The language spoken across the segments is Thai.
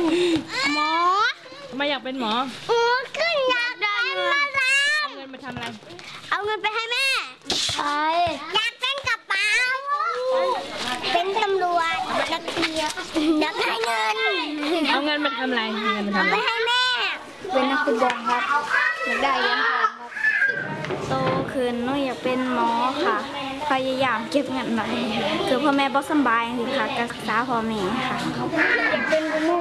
หมอทำไมอยากเป็นหมอขึ้นอยากได้เงินเอาเงินมาทำอะไรเอาเงินไปให้แม่อยากเป็นกระเป๋าเป็นตำรวจนักเรียนอยากได้เงินเอาเงินมาทำอะไรเอาไปให้แม่เป็นนักฟุตบอลครับอยากได้เหรียญทองครับโตขึ้นหนูอยากเป็นหมอค่ะพยายามเก็บเงินหน่อยคือพ่อแม่บ่สบายสิค่ะรักษาพ่อแม่ค่ะอยากเป็นประมง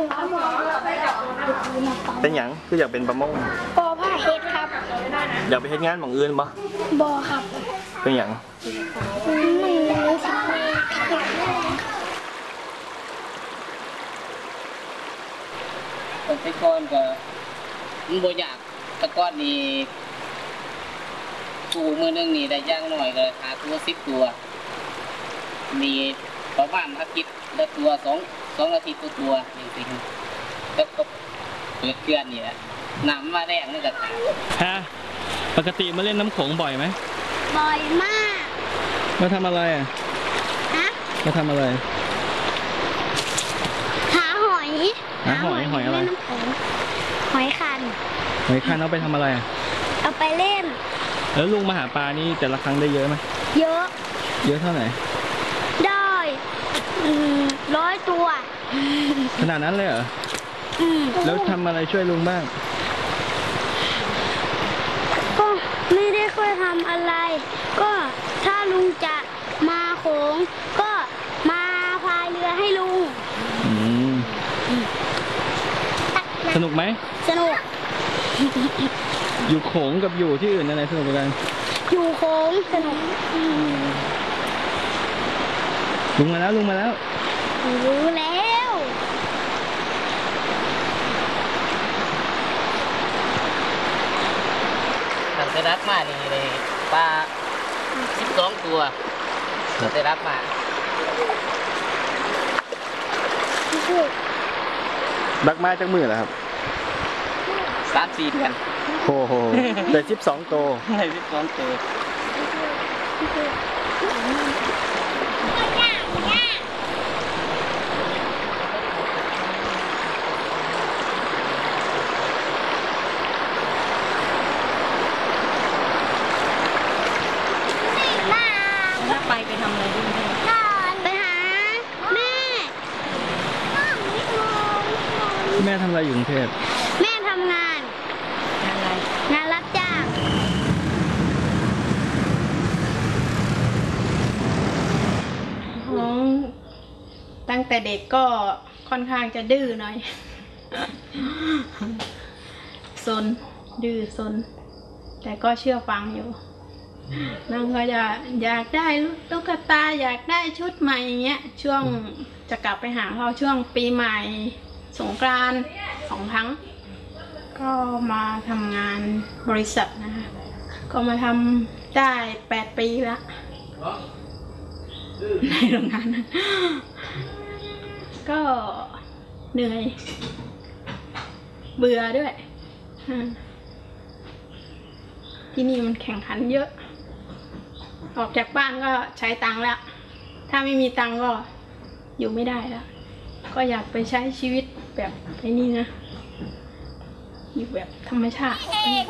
เป็นหยังคืออยากเป็นประมงปอผ้าเฮ็ดครับอยากไปเฮ็ดงานหม่องอื่นบ่บ่ครับเป็นหยังแต่ก่อนก็มันบ่อยากแต่ก่อนนี่ตู้มือนึงนี่ได้ย่างหน่อยก็หาตัว10ตัวมีประมาณถ้าคิดได้ตัว2 อาทิตย์ตัวจริงๆก็เปิดเกลือนนี่แหละน้ำมาแรงนี่ก็ขาดฮะปกติมาเล่นน้ำโขงบ่อยไหมบ่อยมากมาทำอะไรอ่ะมาทำอะไรหาหอยอะไรหอยคันเอาไปทำอะไรอ่ะเอาไปเล่นแล้วลุงมาหาปลานี่แต่ละครั้งได้เยอะไหมเยอะเท่าไหร่ได้100 ตัวขนาดนั้นเลยเหรอแล้วทำอะไรช่วยลุงบ้างก็ไม่ได้ค่อยทำอะไรก็ถ้าลุงจะมาโขงก็มาพายเรือให้ลุงสนุกไหมสนุกอยู่โขงกับอยู่ที่อื่นอะไรสนุกกันอยู่โขงสนุกลุงมาแล้วรู้แล้วตั้งแต่รับมานี่เลยปลา12 ตัวตั้งแต่รับมาดักมาจากมือเหรอครับ 3-4 เดือนโอ้โหได้12 ตัวได้12 ตัวไปทำอะไรด้วยไปหาแม่ทำอะไรอยู่กรุงเทพแม่ทำงานอะไรงานรับจ้างตั้งแต่เด็กก็ค่อนข้างจะดื้อหน่อยดื้อซนแต่ก็เชื่อฟังอยู่น้องก็อยากได้ตุ๊กตาอยากได้ชุดใหม่อย่างเงี้ยช่วงจะกลับไปหาเขาช่วงปีใหม่สงกรานต์2 ครั้งก็มาทำงานบริษัทนะคะก็มาทำได้8 ปีแล้วในโรงงานนั้นก็เหนื่อยเบื่อด้วยที่นี่มันแข่งขันเยอะออกจากบ้านก็ใช้ตังค์แล้วถ้าไม่มีตังค์ก็อยู่ไม่ได้แล้วก็อยากไปใช้ชีวิตแบบไอ้นี่นะอยู่แบบธรรมชาติ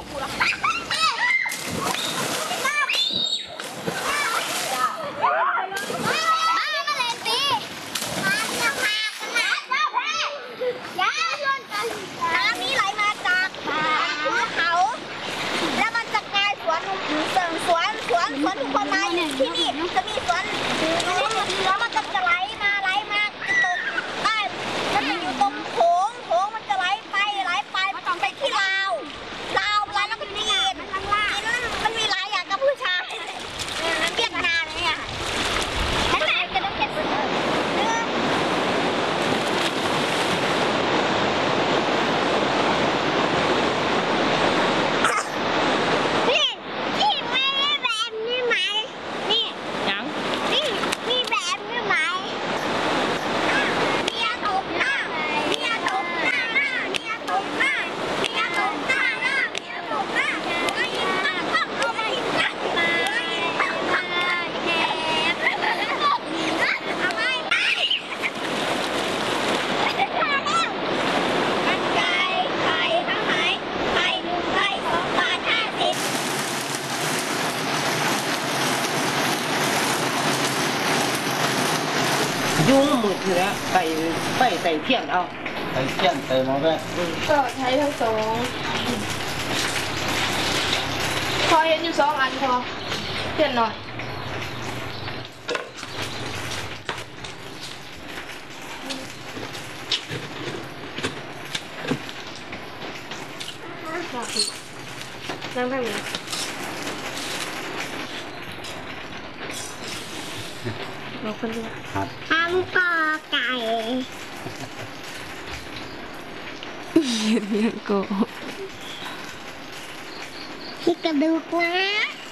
สวนทุกคนมาที่นี่จะมีสวนแล้วมันจะไหลมาจะตกใต้มันจะอยู่ตรงโขงมันจะไหลไปไปที่ลาวไหลแล้วก็จีนมันมีหลายอย่างยุ่งหมึกเนื้อใส่เทียนเอาใส่เทียนเติมเอาด้วยก็ใช้ทั้งสองพอเห็นอยู่2 อันพอเทียนหน่อยนั่งแบบนี้เราคนเดียวทำกอไก่มีกระดูกนะ